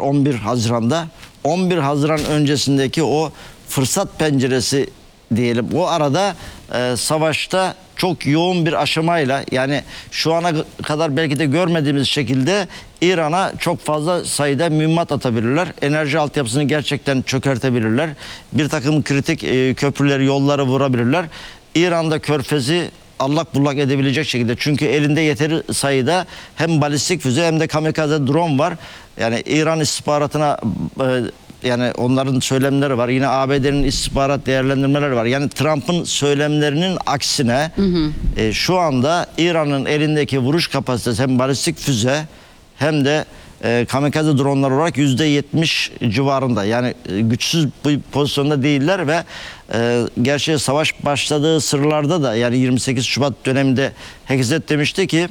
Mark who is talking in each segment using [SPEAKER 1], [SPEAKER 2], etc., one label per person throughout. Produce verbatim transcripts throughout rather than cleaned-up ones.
[SPEAKER 1] on bir Haziran'da. on bir Haziran öncesindeki o fırsat penceresi diyelim. O arada e, savaşta çok yoğun bir aşamayla, yani şu ana kadar belki de görmediğimiz şekilde İran'a çok fazla sayıda mühimmat atabilirler. Enerji altyapısını gerçekten çökertebilirler. Bir takım kritik e, köprüleri, yolları vurabilirler. İran'da Körfez'i allak bullak edebilecek şekilde. Çünkü elinde yeteri sayıda hem balistik füze hem de kamikaze drone var. Yani İran istihbaratına e, yani onların söylemleri var. Yine A B D'nin istihbarat değerlendirmeleri var. Yani Trump'ın söylemlerinin aksine hı hı. E, şu anda İran'ın elindeki vuruş kapasitesi hem balistik füze hem de e, kamikaze dronlar olarak yüzde yetmiş civarında. Yani e, güçsüz bir pozisyonda değiller ve e, gerçi savaş başladığı sırlarda da, yani yirmi sekiz Şubat döneminde Hexet demişti ki,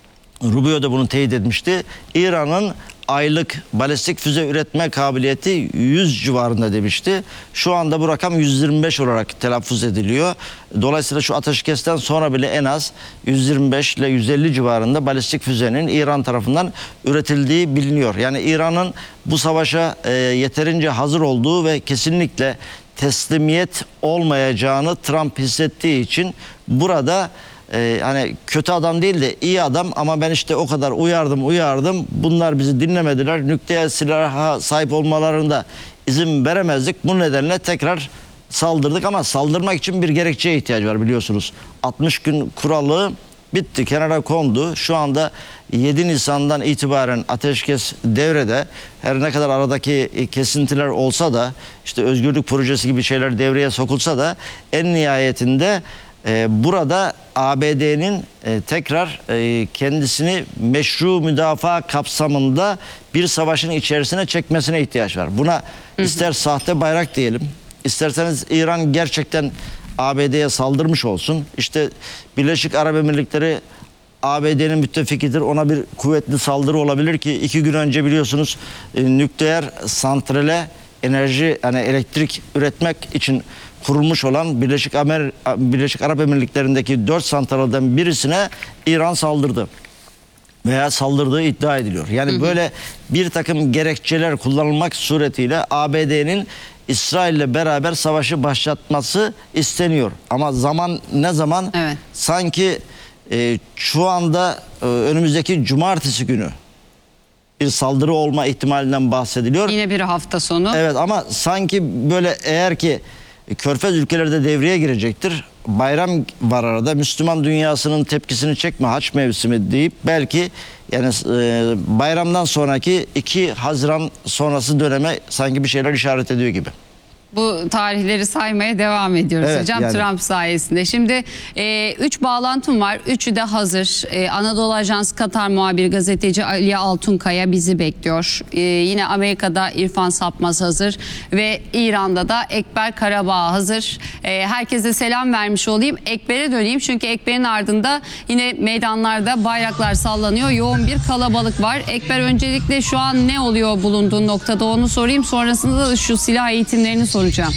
[SPEAKER 1] Rubio da bunu teyit etmişti, İran'ın aylık balistik füze üretme kabiliyeti yüz civarında demişti. Şu anda bu rakam yüz yirmi beş olarak telaffuz ediliyor. Dolayısıyla şu ateşkesten sonra bile en az yüz yirmi beş ile yüz elli civarında balistik füzenin İran tarafından üretildiği biliniyor. Yani İran'ın bu savaşa e, yeterince hazır olduğu ve kesinlikle teslimiyet olmayacağını Trump hissettiği için burada Ee, hani kötü adam değil de iyi adam, ama ben işte o kadar uyardım uyardım bunlar bizi dinlemediler, nükleer silaha sahip olmalarında izin veremezdik, bu nedenle tekrar saldırdık. Ama saldırmak için bir gerekçeye ihtiyaç var, biliyorsunuz. altmış gün kuralı bitti, kenara kondu. Şu anda yedi Nisan'dan itibaren ateşkes devrede. Her ne kadar aradaki kesintiler olsa da, işte özgürlük projesi gibi şeyler devreye sokulsa da, en nihayetinde Ee, burada A B D'nin e, tekrar e, kendisini meşru müdafaa kapsamında bir savaşın içerisine çekmesine ihtiyaç var. Buna hı hı. ister sahte bayrak diyelim, isterseniz İran gerçekten A B D'ye saldırmış olsun. İşte Birleşik Arap Emirlikleri A B D'nin müttefikidir, ona bir kuvvetli saldırı olabilir ki iki gün önce biliyorsunuz e, nükleer santrale enerji, yani elektrik üretmek için kurulmuş olan Birleşik, Amer Birleşik Arap Emirlikleri'ndeki dört santralden birisine İran saldırdı veya saldırdığı iddia ediliyor. Yani hı hı. böyle bir takım gerekçeler kullanılmak suretiyle A B D'nin İsrail'le beraber savaşı başlatması isteniyor. Ama zaman ne zaman? Evet. Sanki e, şu anda e, önümüzdeki cumartesi günü bir saldırı olma ihtimalinden bahsediliyor.
[SPEAKER 2] Yine bir hafta sonu.
[SPEAKER 1] Evet, ama sanki böyle, eğer ki Körfez ülkeleri de devreye girecektir, bayram var arada, Müslüman dünyasının tepkisini çekme, haç mevsimi deyip belki yani e, bayramdan sonraki iki Haziran sonrası döneme sanki bir şeyler işaret ediyor gibi.
[SPEAKER 2] Bu tarihleri saymaya devam ediyoruz
[SPEAKER 1] evet,
[SPEAKER 2] hocam, yani Trump sayesinde. Şimdi e, üç bağlantım var. Üçü de hazır. E, Anadolu Ajansı Katar muhabiri gazeteci Ali Altunkaya bizi bekliyor. E, yine Amerika'da İrfan Sapmaz hazır. Ve İran'da da Ekber Karabağ hazır. E, herkese selam vermiş olayım. Ekber'e döneyim. Çünkü Ekber'in ardında yine meydanlarda bayraklar sallanıyor. Yoğun bir kalabalık var. Ekber, öncelikle şu an ne oluyor bulunduğun noktada onu sorayım. Sonrasında da şu silah eğitimlerini sorayım. Soracağım.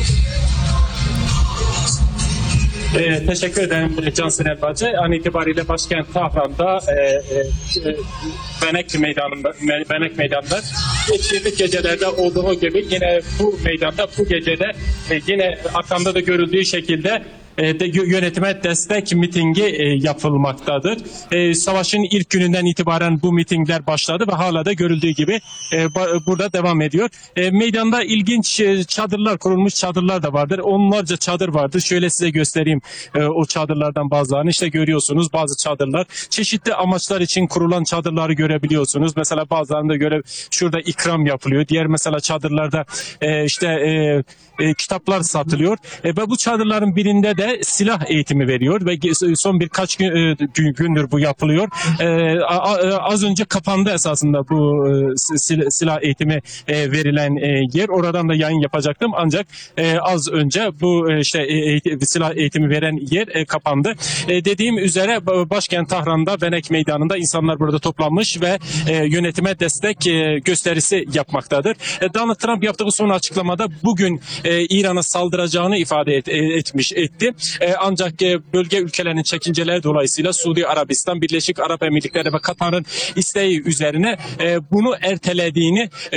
[SPEAKER 3] Ee, teşekkür ederim Cansın Elbacı. An itibariyle başkent Tahran'da e, e, Benek Meydanı'nda, Benek Meydanı'nda geçtiğimiz gecelerde olduğu gibi yine bu meydanda bu gecede e, yine arkamda da görüldüğü şekilde de yönetime destek mitingi e, yapılmaktadır. E, savaşın ilk gününden itibaren bu mitingler başladı ve hala da görüldüğü gibi e, burada devam ediyor. E, meydanda ilginç e, çadırlar, kurulmuş çadırlar da vardır. Onlarca çadır vardır. Şöyle size göstereyim e, o çadırlardan bazılarını. İşte görüyorsunuz bazı çadırlar. Çeşitli amaçlar için kurulan çadırları görebiliyorsunuz. Mesela bazılarında göre şurada ikram yapılıyor. Diğer mesela çadırlarda e, işte e, e, kitaplar satılıyor. E, ve bu çadırların birinde de silah eğitimi veriyor ve son birkaç gün, e, gündür bu yapılıyor. E, a, az önce kapandı esasında bu e, silah eğitimi e, verilen e, yer. Oradan da yayın yapacaktım ancak e, az önce bu e, işte e, silah eğitimi veren yer e, kapandı. E, dediğim üzere başkent Tahran'da Benek Meydanı'nda insanlar burada toplanmış ve e, yönetime destek e, gösterisi yapmaktadır. E, Donald Trump yaptığı son açıklamada bugün e, İran'a saldıracağını ifade et, etmiş etti. E, ancak e, bölge ülkelerinin çekinceleri dolayısıyla Suudi Arabistan, Birleşik Arap Emirlikleri ve Katar'ın isteği üzerine e, bunu ertelediğini